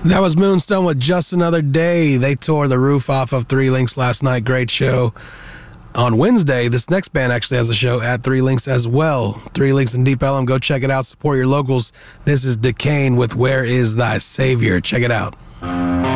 That was Moonstone with Just Another Day. They tore the roof off of Three Links last night. Great show. On Wednesday, this next band actually has a show at Three Links as well. Three Links in Deep Ellum. Go check it out. Support your locals. This is Decane with Where Is Thy Savior. Check it out.